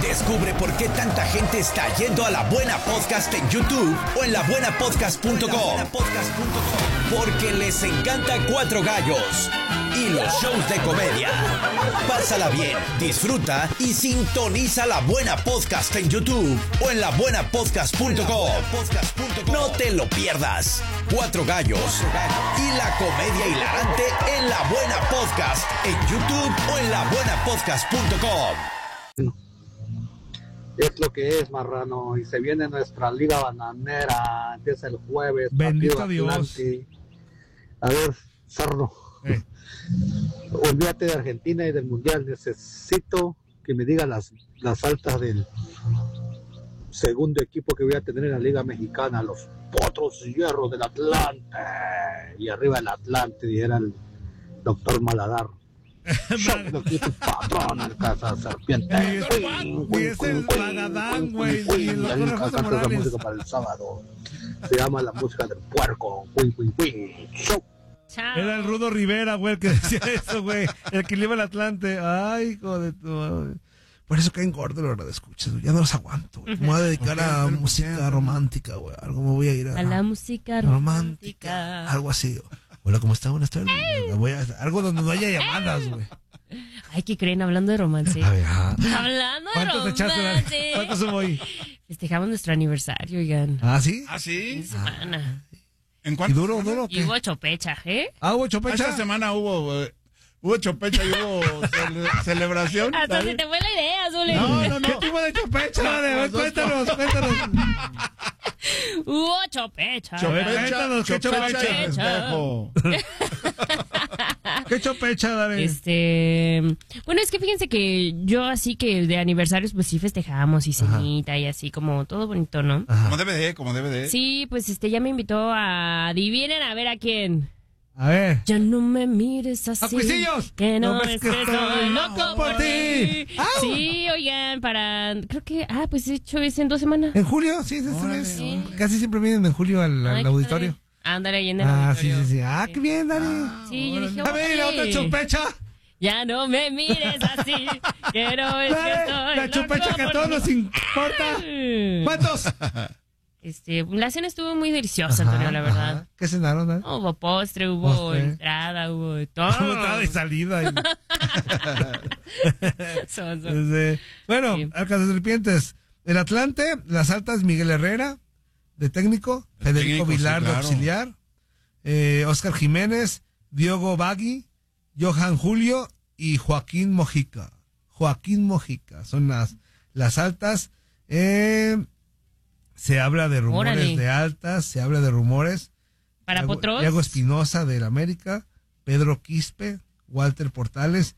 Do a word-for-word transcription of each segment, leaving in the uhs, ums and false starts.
Descubre por qué tanta gente está yendo a La Buena Podcast en YouTube o en la buena podcast punto com. Porque les encanta Cuatro Gallos y los shows de comedia. Pásala bien, disfruta y sintoniza La Buena Podcast en YouTube o en la buena podcast punto com. No te lo pierdas. Cuatro Gallos y la comedia hilarante en La Buena Podcast en YouTube o en la buena podcast punto com. Es lo que es, marrano, y se viene nuestra liga bananera, empieza el jueves. Bendito Dios. A ver, Sarno, eh. olvídate de Argentina y del Mundial, necesito que me diga las, las altas del segundo equipo que voy a tener en la Liga Mexicana, los Potros Hierros del Atlante, y arriba del Atlante, dijera el doctor Maladar. Yo que tu patrón, el casa serpiente. Ni es el Magadán, güey. Ni el doctor Alfonso Morales. La Morales. música para el sábado. Se llama la música del puerco. Win, win, win. Show. Era el Rudo Rivera, güey, el que decía eso, güey. El que le iba al Atlante. Ay, hijo de tu madre. Por eso caen gordos los radioescuchas, güey. Ya no los aguanto, güey. Me voy a dedicar a música romántica, güey. Algo me voy a ir a... A la música romántica. romántica. Algo así, güey. Hola, ¿cómo está? Buenas tardes. Voy a, algo donde no haya llamadas, güey. Ay, ¿qué creen? Hablando de romance. A ver, ajá. Hablando de ¿Cuántos te echaste? romance. ¿Cuántos somos hoy? Festejamos nuestro aniversario, oigan. ¿Ah, sí? ¿Ah, sí? Fin de semana. ¿En ¿Y cuánto? duro, duro? Y hubo chopecha, ¿eh? Ah, hubo chopecha. Esta semana hubo, eh, hubo chopecha y hubo cele- celebración. Hasta ¿sabes? se te fue la idea, Zule. No, no, ¿Qué no. tipo de chopecha? Vale, Las dos cuéntanos, cuéntanos. Hubo chopecha. Chopecha, Cuéntanos, ¿qué chopecha chopecha? y festejo. ¿Qué chopecha, dale? Este, bueno, es que fíjense que yo así que de aniversarios pues sí festejamos y cenita y así como todo bonito, ¿no? Ajá. Como debe de, como debe de. Sí, pues este ya me invitó a adivinen a ver a quién. A ver. Ya no me mires así. ¡A Cuisillos! Que no, No es ves que que estoy estoy loco por ti. ¡Au! Sí, oigan, para, creo que, ah, pues de hecho es en dos semanas. ¿En julio? Sí, es este Órale, mes. órale. Casi siempre vienen en julio al, al Ay, qué auditorio. padre. Ándale, ahí en el Ah, sí, auditorio. sí, sí. Ah, qué bien, Dani. Sí, yo dije, A ver, la otra órale. chopecha. Ya no me mires así, que no es que Dale, estoy la loco chopecha que a por todos ti. nos importa. ¿Cuántos? Este, la cena estuvo muy deliciosa, Antonio, la verdad. Ajá. ¿Qué cenaron, Dani? Hubo postre, hubo Postre. entrada, hubo de todo. Entrada y salida. y- Son, son. Este, bueno, Sí. Arcas de Serpientes. El Atlante, las altas, Miguel Herrera, de técnico. De Federico técnico, sí, Vilar, de claro. auxiliar. Eh, Oscar Jiménez, Diogo Bagui, Johan Julio y Joaquín Mojica. Joaquín Mojica. Son las, las altas. Eh, se habla de rumores Órale. de altas, se habla de rumores. Para Diego- Potros. Diego Espinosa del América, Pedro Quispe, Walter Portales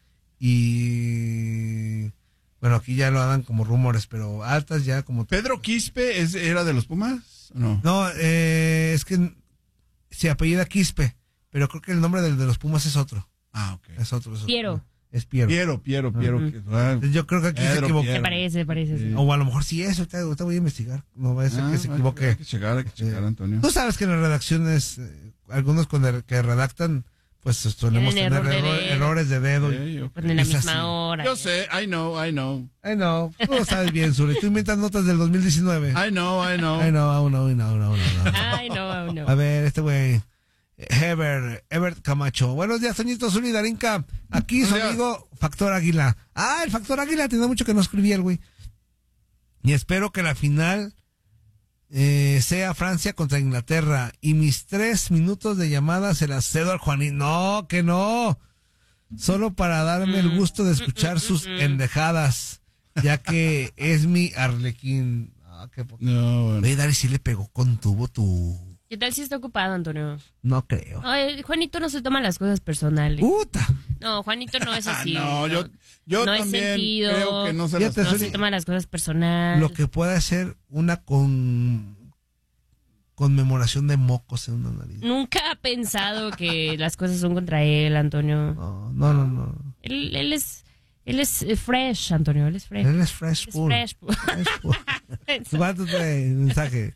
y bueno, aquí ya lo dan como rumores, pero altas ya como ¿Pedro Quispe es, era de los Pumas? ¿O no? no, eh, es que se apellida Quispe, pero creo que el nombre del de los Pumas es otro, Ah, ok. es otro, es otro. Piero. Es Piero. Piero, Piero, Piero. Ujú. que- ah, Yo creo que aquí se Pedro equivocó. Piero. Me parece, parece. sí. O a lo mejor sí es, ahorita, ahorita voy a investigar. No va a ser ah, que se hay equivoque. Hay que checar, hay que checar, Eh, Antonio. Tú sabes que en las redacciones, eh, algunos con el- que redactan, pues solemos Tienen tener error de error- dedo. errores de dedo. Ok, ok. Ponen la Es misma así. hora. Yo sé, I know, I know. Ay, no, tú lo sabes bien, Zuli. Tú inventas notas del dos mil diecinueve. I know, I know. Ay, no, aún no, aún no, aún no, aún no. Ay, no, no. A ver, este güey. Heber, Ebert Camacho. Buenos días, Toñito, Zuli, Darinka. Aquí su Buenos días. amigo Factor Águila. Ah, el Factor Águila, tenía mucho que no escribía el güey. Y espero que la final eh, sea Francia contra Inglaterra. Y mis tres minutos de llamada se las cedo al Juanín. No, que no. Solo para darme el gusto de escuchar sus endejadas. Ya que es mi arlequín. Ah, qué poco. No, bueno. Oye, Dari, sí le pegó con tubo tu... ¿Qué tal si está ocupado, Antonio? No creo. Ay, Juanito no se toma las cosas personales. ¡Puta! No, Juanito no es Ah, así. no, yo, yo no es también sentido. creo que no se Fíjate, las... No Zuli, se toma las cosas personales. Lo que puede ser una con... conmemoración de mocos en una nariz. Nunca ha pensado que las cosas son contra él, Antonio. No, no, no, no. Él, él es él es eh, fresh, Antonio, él es fresh. Él es fresh Es pool. fresh. Fresh pool. ¿Cuánto trae el mensaje?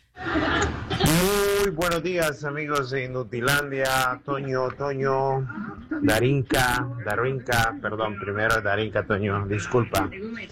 Muy buenos días, amigos de Inutilandia, Toño, Toño, Darinka, Darinka, perdón, primero Darinka, Toño, disculpa.